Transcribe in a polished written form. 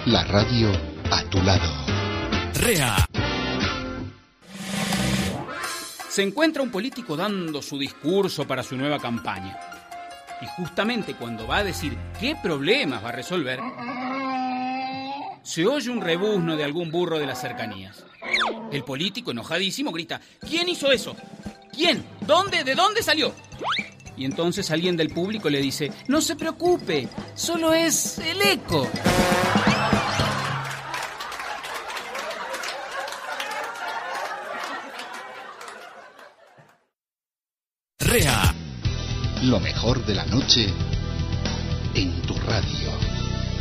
La radio a tu lado. REA. Se encuentra un político dando su discurso para su nueva campaña. Y justamente cuando va a decir qué problemas va a resolver, se oye un rebuzno de algún burro de las cercanías. El político, enojadísimo, grita: ¿Quién hizo eso? ¿Quién? ¿Dónde? ¿De dónde salió? Y entonces alguien del público le dice: no se preocupe, solo es el eco. REA. Lo mejor de la noche en tu radio.